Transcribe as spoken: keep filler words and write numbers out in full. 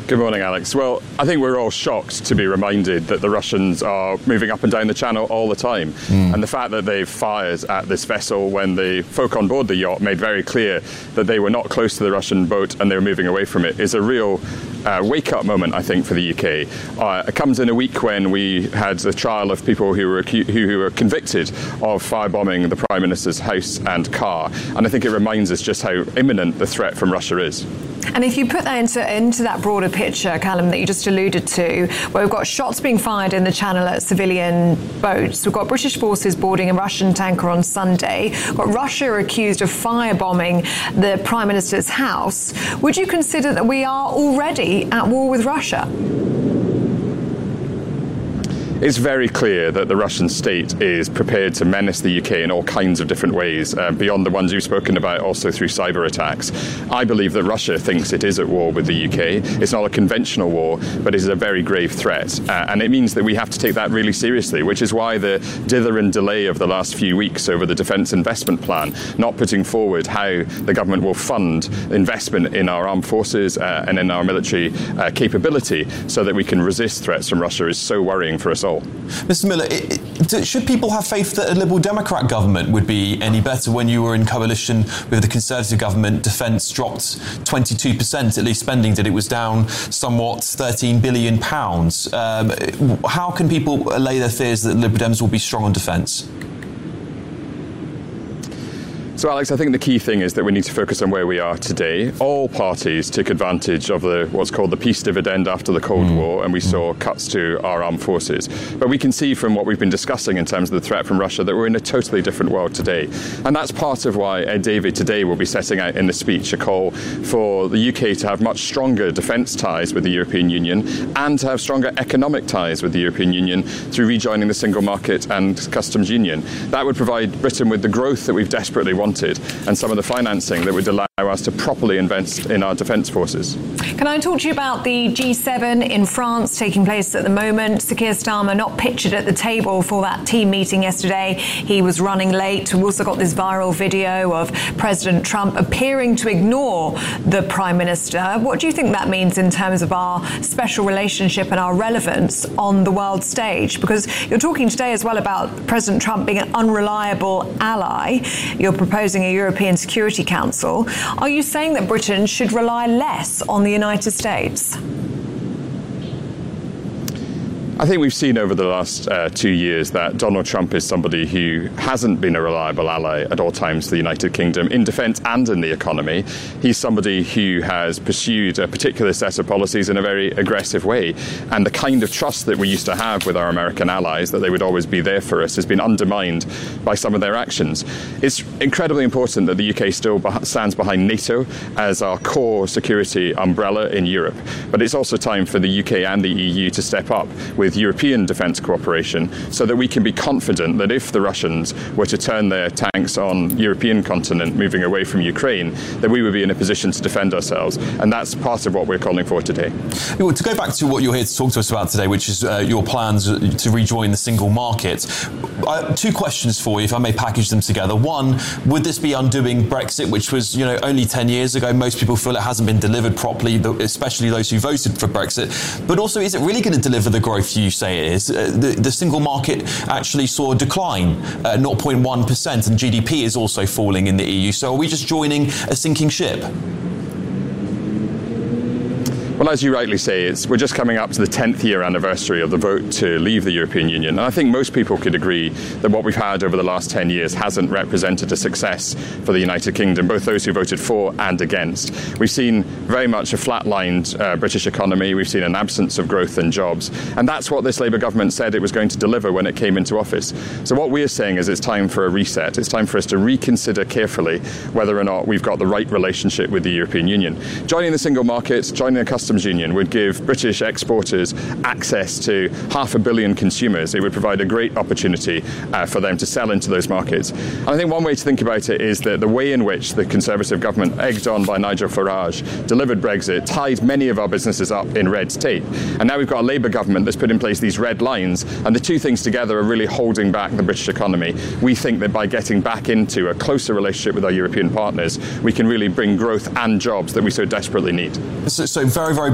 Good morning, Alex. Well, I think we're all shocked to be reminded that the Russians are moving up and down the channel all the time. Mm. And the fact that they've fired at this vessel when the folk on board the yacht made very clear that they were not close to the Russian boat and they were moving away from it is a real uh, wake-up moment, I think, for the U K. Uh, it comes in a week when we had the trial of people who were, acu- who, who were convicted of firebombing the Prime Minister's house and car. And I think it reminds us just how imminent the threat from Russia is. And if you put that into, into that broader picture, Callum, that you just alluded to, where we've got shots being fired in the channel at civilian boats, we've got British forces boarding a Russian tanker on Sunday, we've got Russia accused of firebombing the Prime Minister's house, would you consider that we are already at war with Russia? It's very clear that the Russian state is prepared to menace the U K in all kinds of different ways, uh, beyond the ones you've spoken about, also through cyber attacks. I believe that Russia thinks it is at war with the U K. It's not a conventional war, but it is a very grave threat. Uh, and it means that we have to take that really seriously, which is why the dither and delay of the last few weeks over the defence investment plan, not putting forward how the government will fund investment in our armed forces uh, and in our military uh, capability so that we can resist threats from Russia, is so worrying for us all. Mister Miller, it, it, should people have faith that a Liberal Democrat government would be any better? When you were in coalition with the Conservative government, defence dropped twenty-two percent, at least spending did. It was down somewhat thirteen billion pounds. Um, how can people allay their fears that Liberal Dems will be strong on defence? So, Alex, I think the key thing is that we need to focus on where we are today. All parties took advantage of the what's called the peace dividend after the Cold mm. War, and we saw cuts to our armed forces. But we can see from what we've been discussing in terms of the threat from Russia that we're in a totally different world today. And that's part of why Ed Davey today will be setting out in the speech a call for the U K to have much stronger defence ties with the European Union and to have stronger economic ties with the European Union through rejoining the single market and customs union. That would provide Britain with the growth that we've desperately wanted and some of the financing that would allow us to properly invest in our defence forces. Can I talk to you about the G seven in France taking place at the moment? Sir Keir Starmer not pictured at the table for that team meeting yesterday. He was running late. We've also got this viral video of President Trump appearing to ignore the Prime Minister. What do you think that means in terms of our special relationship and our relevance on the world stage? Because you're talking today as well about President Trump being an unreliable ally. You're proposing a European Security Council. Are you saying that Britain should rely less on the United States? I think we've seen over the last uh, two years that Donald Trump is somebody who hasn't been a reliable ally at all times to the United Kingdom, in defence and in the economy. He's somebody who has pursued a particular set of policies in a very aggressive way. And the kind of trust that we used to have with our American allies, that they would always be there for us, has been undermined by some of their actions. It's incredibly important that the U K still stands behind NATO as our core security umbrella in Europe. But it's also time for the U K and the E U to step up with with European defence cooperation so that we can be confident that if the Russians were to turn their tanks on European continent moving away from Ukraine, that we would be in a position to defend ourselves. And that's part of what we're calling for today. Well, to go back to what you're here to talk to us about today, which is uh, your plans to rejoin the single market, uh, two questions for you, if I may package them together. One, would this be undoing Brexit, which was, you know, only ten years ago? Most people feel it hasn't been delivered properly, especially those who voted for Brexit. But also, is it really going to deliver the growth you say it is? Uh, the, the single market actually saw a decline, uh, zero point one percent, and G D P is also falling in the E U. So are we just joining a sinking ship? Well, as you rightly say, it's, we're just coming up to the tenth year anniversary of the vote to leave the European Union. And I think most people could agree that what we've had over the last ten years hasn't represented a success for the United Kingdom, both those who voted for and against. We've seen very much a flatlined uh, British economy. We've seen an absence of growth and jobs. And that's what this Labour government said it was going to deliver when it came into office. So what we're saying is it's time for a reset. It's time for us to reconsider carefully whether or not we've got the right relationship with the European Union. Joining the single market, joining the customs union would give British exporters access to half a billion consumers. It would provide a great opportunity uh, for them to sell into those markets. And I think one way to think about it is that the way in which the Conservative government, egged on by Nigel Farage, delivered Brexit tied many of our businesses up in red tape. And now we've got a Labour government that's put in place these red lines, and the two things together are really holding back the British economy. We think that by getting back into a closer relationship with our European partners, we can really bring growth and jobs that we so desperately need. So, so very